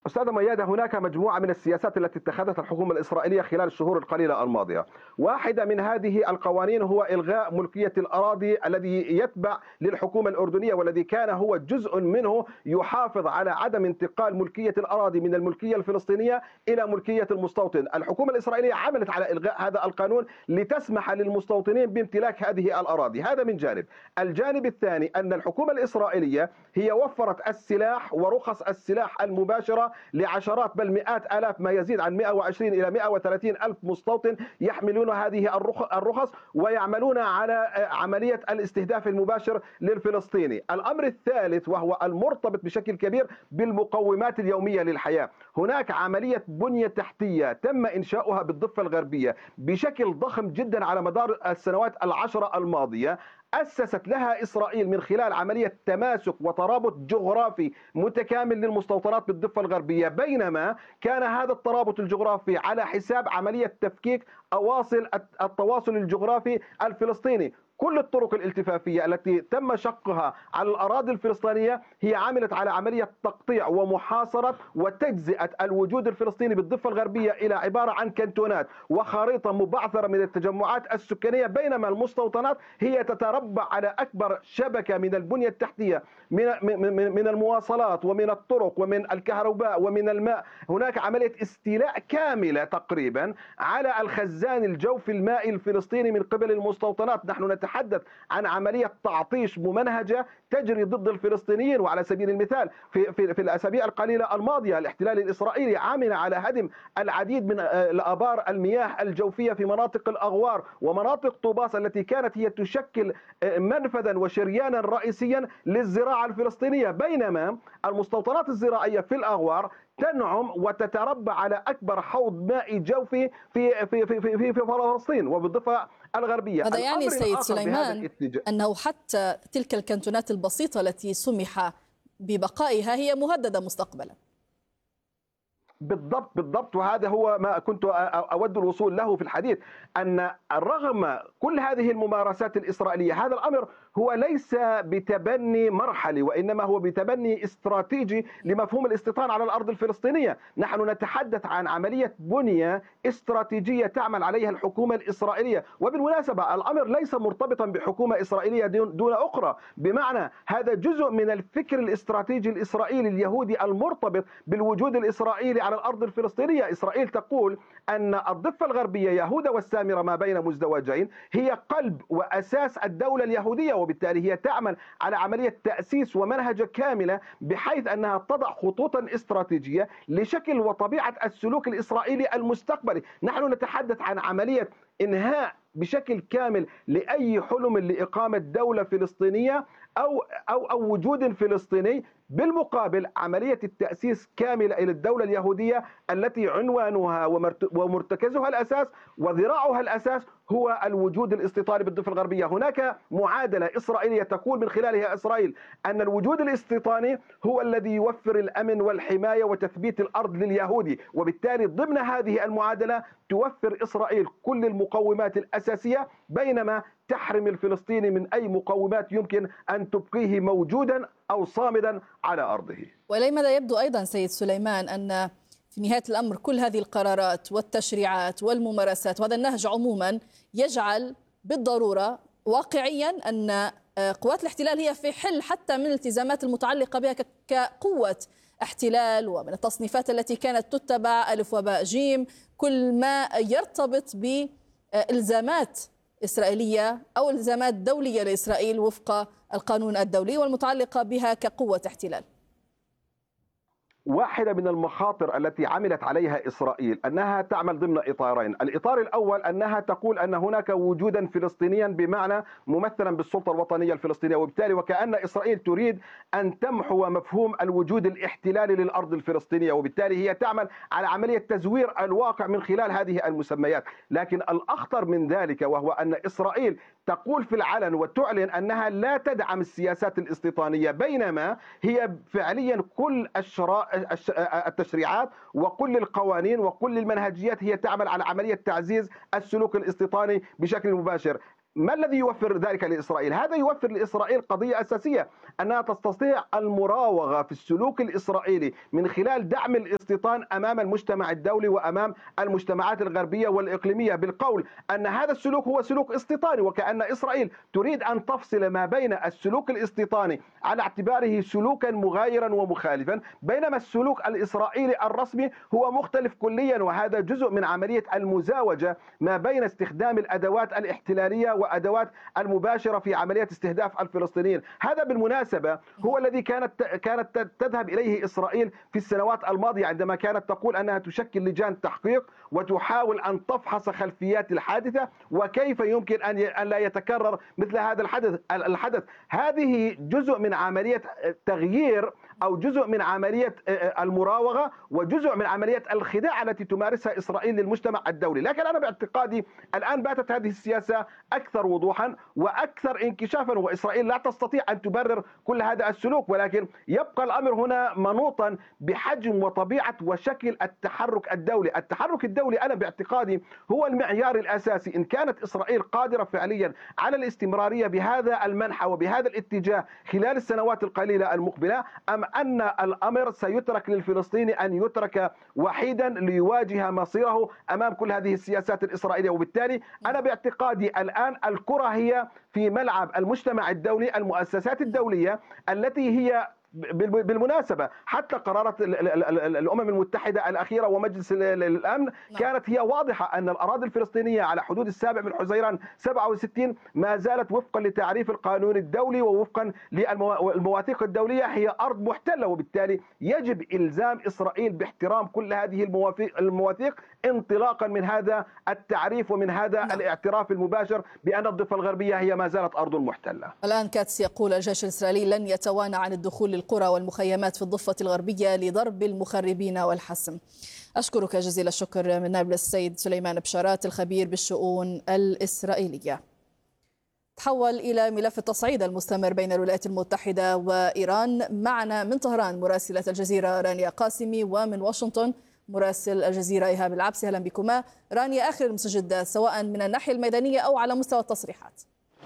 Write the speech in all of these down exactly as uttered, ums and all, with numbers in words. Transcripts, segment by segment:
أستاذ ميادة، هناك مجموعة من السياسات التي اتخذتها الحكومة الإسرائيلية خلال الشهور القليلة الماضية. واحدة من هذه القوانين هو إلغاء ملكية الأراضي الذي يتبع للحكومة الأردنية، والذي كان هو جزء منه يحافظ على عدم انتقال ملكية الأراضي من الملكية الفلسطينية إلى ملكية المستوطن. الحكومة الإسرائيلية عملت على إلغاء هذا القانون لتسمح للمستوطنين بامتلاك هذه الأراضي. هذا من جانب. الجانب الثاني أن الحكومة الإسرائيلية هي وفرت السلاح ورخص السلاح المباشرة لعشرات بل مئات آلاف، ما يزيد عن مئة وعشرين إلى مئة وثلاثين ألف مستوطن يحملون هذه الرخص ويعملون على عملية الاستهداف المباشر للفلسطيني. الأمر الثالث وهو المرتبط بشكل كبير بالمقومات اليومية للحياة، هناك عملية بنية تحتية تم إنشاؤها بالضفة الغربية بشكل ضخم جدا على مدار السنوات العشرة الماضية، أسست لها إسرائيل من خلال عملية تماسك وترابط جغرافي متكامل للمستوطنات بالضفة الغربية، بينما كان هذا الترابط الجغرافي على حساب عملية تفكيك أواصر التواصل الجغرافي الفلسطيني. كل الطرق الالتفافية التي تم شقها على الأراضي الفلسطينية هي عملت على عملية تقطيع ومحاصرة وتجزئة الوجود الفلسطيني بالضفة الغربية إلى عبارة عن كنتونات وخريطة مبعثرة من التجمعات السكانية، بينما المستوطنات هي تتربع على أكبر شبكة من البنية التحتية، من من من المواصلات ومن الطرق ومن الكهرباء ومن الماء. هناك عملية استيلاء كاملة تقريبا على الخزان الجوفي المائي الفلسطيني من قبل المستوطنات. نحن نتحدث نتحدث عن عملية تعطيش ممنهجة تجري ضد الفلسطينيين. وعلى سبيل المثال في, في, في الأسابيع القليلة الماضية الاحتلال الإسرائيلي عمل على هدم العديد من الآبار المياه الجوفية في مناطق الأغوار ومناطق طوباس التي كانت هي تشكل منفذا وشريانا رئيسيا للزراعة الفلسطينية، بينما المستوطنات الزراعية في الأغوار تنعم وتتربع على أكبر حوض مائي جوفي في في في في, في, في فلسطين وبالضفة الغربية. هذا يعني سيد سليمان أنه حتى تلك الكنتونات البسيطة التي سمح ببقائها هي مهددة مستقبلا. بالضبط بالضبط وهذا هو ما كنت أود الوصول له في الحديث، أن رغم كل هذه الممارسات الإسرائيلية هذا الأمر هو ليس بتبني مرحلي، وإنما هو بتبني استراتيجي لمفهوم الاستيطان على الأرض الفلسطينية. نحن نتحدث عن عملية بنية استراتيجية تعمل عليها الحكومة الإسرائيلية، وبالمناسبة الأمر ليس مرتبطا بحكومة إسرائيلية دون أخرى، بمعنى هذا جزء من الفكر الاستراتيجي الإسرائيلي اليهودي المرتبط بالوجود الإسرائيلي على الأرض الفلسطينية. إسرائيل تقول أن الضفة الغربية يهوذا والسامرة ما بين مزدوجين هي قلب وأساس الدولة اليهودية، وبالتالي هي تعمل على عملية تأسيس ومنهجة كاملة بحيث أنها تضع خطوطا استراتيجية لشكل وطبيعة السلوك الإسرائيلي المستقبلي. نحن نتحدث عن عملية إنهاء بشكل كامل لأي حلم لإقامة دولة فلسطينية أو أو أو وجود فلسطيني، بالمقابل عملية التأسيس كاملة إلى الدولة اليهودية التي عنوانها ومرتكزها الأساس وذراعها الأساس هو الوجود الاستيطاني بالضفة الغربية. هناك معادلة إسرائيلية تقول من خلالها إسرائيل أن الوجود الاستيطاني هو الذي يوفر الأمن والحماية وتثبيت الأرض لليهودي، وبالتالي ضمن هذه المعادلة توفر إسرائيل كل المقومات الأساسية، بينما تحرم الفلسطيني من أي مقومات يمكن أن تبقيه موجودا أو صامدا على أرضه. ولماذا يبدو أيضا سيد سليمان أن في نهاية الأمر كل هذه القرارات والتشريعات والممارسات وهذا النهج عموما يجعل بالضرورة واقعيا أن قوات الاحتلال هي في حل حتى من الالتزامات المتعلقة بها كقوة احتلال، ومن التصنيفات التي كانت تتبع ألف وباء جيم، كل ما يرتبط بإلزامات إسرائيلية أو إلزامات دولية لإسرائيل وفق القانون الدولي والمتعلقة بها كقوة احتلال. واحدة من المخاطر التي عملت عليها إسرائيل أنها تعمل ضمن إطارين. الإطار الأول أنها تقول أن هناك وجودا فلسطينيا بمعنى ممثلا بالسلطة الوطنية الفلسطينية، وبالتالي وكأن إسرائيل تريد أن تمحو مفهوم الوجود الاحتلالي للأرض الفلسطينية، وبالتالي هي تعمل على عملية تزوير الواقع من خلال هذه المسميات. لكن الأخطر من ذلك وهو أن إسرائيل تقول في العلن وتعلن أنها لا تدعم السياسات الاستيطانية، بينما هي فعليا كل التشريعات وكل القوانين وكل المنهجيات هي تعمل على عملية تعزيز السلوك الاستيطاني بشكل مباشر. ما الذي يوفر ذلك لإسرائيل؟ هذا يوفر لإسرائيل قضية أساسية، أنها تستطيع المراوغة في السلوك الإسرائيلي من خلال دعم الاستيطان أمام المجتمع الدولي وأمام المجتمعات الغربية والإقليمية، بالقول أن هذا السلوك هو سلوك استيطاني، وكأن إسرائيل تريد أن تفصل ما بين السلوك الاستيطاني على اعتباره سلوكا مغايرا ومخالفا، بينما السلوك الإسرائيلي الرسمي هو مختلف كليا، وهذا جزء من عملية المزاوجة ما بين استخدام الأدوات الاحتلالية وأدوات المباشرة في عملية استهداف الفلسطينيين. هذا بالمناسبة هو الذي كانت كانت تذهب إليه إسرائيل في السنوات الماضية، عندما كانت تقول أنها تشكل لجان تحقيق وتحاول أن تفحص خلفيات الحادثة وكيف يمكن أن لا يتكرر مثل هذا الحدث الحدث هذه جزء من عملية تغيير أو جزء من عملية المراوغة وجزء من عملية الخداع التي تمارسها إسرائيل للمجتمع الدولي. لكن أنا باعتقادي الآن باتت هذه السياسة أكثر وضوحا وأكثر انكشافا، وإسرائيل لا تستطيع أن تبرر كل هذا السلوك، ولكن يبقى الأمر هنا منوطا بحجم وطبيعة وشكل التحرك الدولي. التحرك الدولي أنا باعتقادي هو المعيار الأساسي. إن كانت إسرائيل قادرة فعليا على الاستمرارية بهذا المنحى وبهذا الاتجاه خلال السنوات القليلة المقبلة، أم أن الأمر سيترك للفلسطيني أن يترك وحيدا ليواجه مصيره أمام كل هذه السياسات الإسرائيلية. وبالتالي أنا باعتقادي الآن الكرة هي في ملعب المجتمع الدولي، المؤسسات الدولية التي هي بالمناسبة حتى قرارات الأمم المتحدة الأخيرة ومجلس الأمن كانت هي واضحة أن الأراضي الفلسطينية على حدود السابع من حزيران سبعة وستين ما زالت وفقا لتعريف القانون الدولي ووفقا للمواثيق الدولية هي أرض محتلة، وبالتالي يجب إلزام إسرائيل باحترام كل هذه المواثيق انطلاقا من هذا التعريف ومن هذا نعم. الاعتراف المباشر بأن الضفة الغربية هي ما زالت أرض محتلة. الآن كاتس يقول الجيش الإسرائيلي لن يتوانى عن الدخول للقرى والمخيمات في الضفة الغربية لضرب المخربين والحسم. أشكرك جزيل الشكر من نابلس السيد سليمان بشارات الخبير بالشؤون الإسرائيلية. تحول إلى ملف التصعيد المستمر بين الولايات المتحدة وإيران. معنا من طهران مراسلة الجزيرة رانيا قاسمي، ومن واشنطن مراسل الجزيرة إيهاب العبسي. أهلا بكما. رانيا، آخر المستجدات سواء من الناحية الميدانية أو على مستوى التصريحات؟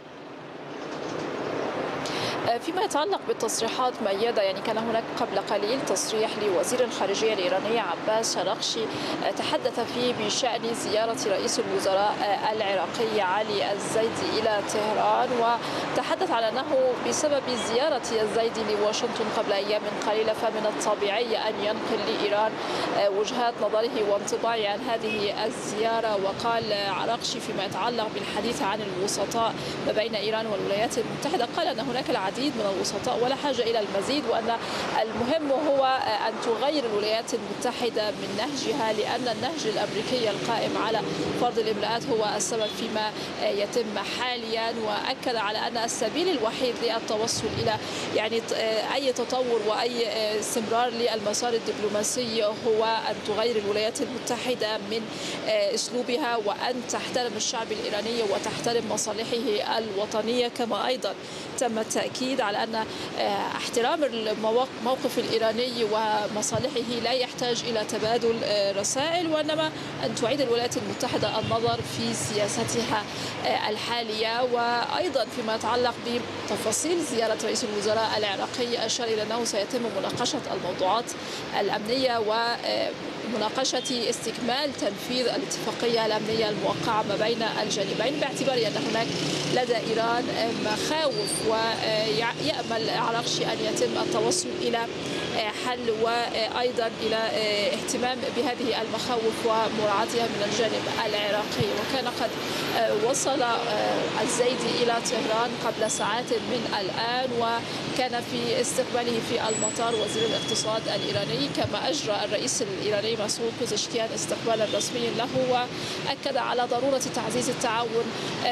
فيما يتعلق بالتصريحات مؤيدة، يعني كان هناك قبل قليل تصريح لوزير الخارجية الإيراني عباس شرقشي تحدث فيه بشأن زيارة رئيس الوزراء العراقي علي الزيدي إلى طهران، وتحدث على أنه بسبب زيارة الزيدي لواشنطن قبل أيام قليلة فمن الطبيعي أن ينقل لإيران وجهات نظره وانطباعه عن هذه الزيارة. وقال عرقشي فيما يتعلق بالحديث عن الوسطاء ما بين إيران والولايات المتحدة، قال أن هناك العديد من الوسطاء ولا حاجة إلى المزيد، وأن المهم هو أن تغير الولايات المتحدة من نهجها، لأن النهج الأمريكي القائم على فرض الإملاءات هو السبب فيما يتم حاليا. وأكد على أن السبيل الوحيد للتوصل إلى يعني أي تطور وأي استمرار للمسار الدبلوماسي هو أن تغير الولايات المتحدة من أسلوبها وأن تحترم الشعب الإيراني وتحترم مصالحه الوطنية. كما أيضا تم التأكيد على أن احترام الموقف الإيراني ومصالحه لا يحتاج إلى تبادل رسائل، وإنما أن تعيد الولايات المتحدة النظر في سياستها الحالية. وأيضا فيما يتعلق بتفاصيل زيارة رئيس الوزراء العراقي أشار إلى أنه سيتم مناقشة الموضوعات الأمنية ومناقشة استكمال تنفيذ الاتفاقية الأمنية الموقعة ما بين الجانبين، باعتبار أن هناك لدى إيران مخاوف ويأمل عرقشي أن يتم التوصل إلى حل وأيضا إلى اهتمام بهذه المخاوف ومراعاتها من الجانب العراقي. وكان قد وصل الزيدي إلى طهران قبل ساعات من الآن، وكان في استقباله في المطار وزير الاقتصاد الإيراني، كما أجرى الرئيس الإيراني مسعود بوزشكيان استقبالا رسميا له، وأكد على ضرورة تعزيز التعاون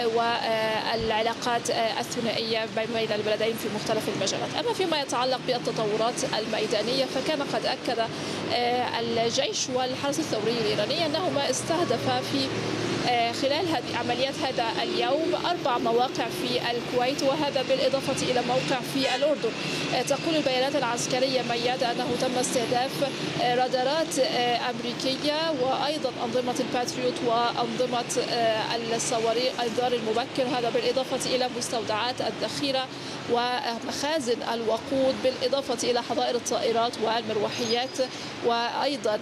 والعلاقات الثنائية بين البلدين في مختلف المجالات. أما فيما يتعلق بالتطورات الميدانية فكان قد أكد الجيش والحرس الثوري الإيراني أنهما استهدفا في خلال هذه عمليات هذا اليوم أربع مواقع في الكويت، وهذا بالإضافة إلى موقع في الأردن. تقول البيانات العسكرية ميادة أنه تم استهداف رادارات أمريكية وأيضا أنظمة الباتريوت وأنظمة الصواريخ الإنذار المبكر، هذا بالإضافة إلى مستودعات الذخيرة ومخازن الوقود، بالإضافة إلى حظائر الطائرات والمروحيات، وأيضا